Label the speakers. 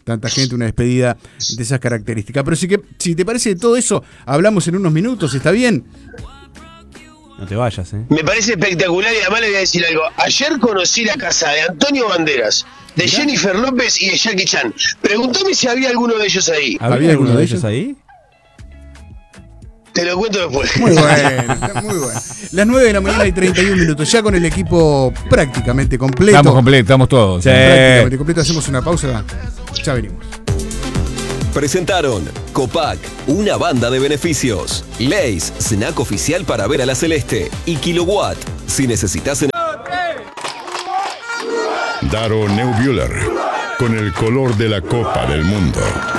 Speaker 1: tanta gente, una despedida de esas características. Pero si te parece de todo eso, hablamos en unos minutos, ¿está bien?
Speaker 2: No te vayas,
Speaker 3: Me parece espectacular y además le voy a decir algo. Ayer conocí la casa de Antonio Banderas, de
Speaker 1: ¿Mirá?
Speaker 3: Jennifer López y de Jackie Chan. Pregúntame si había alguno de ellos ahí.
Speaker 2: ¿Había alguno de ellos ahí?
Speaker 3: Te lo cuento después.
Speaker 1: Muy bueno, está muy bueno. Las 9 de la mañana y 31 minutos, ya con el equipo prácticamente completo.
Speaker 4: Estamos completos, estamos todos.
Speaker 2: Sí.
Speaker 1: Prácticamente completo, hacemos una pausa, ya venimos.
Speaker 5: Presentaron Copac, una banda de beneficios. Lay's, snack oficial para ver a la celeste. Y Kilowatt, si necesitas en...
Speaker 6: Daro Neubuehler, con el color de la Copa del Mundo.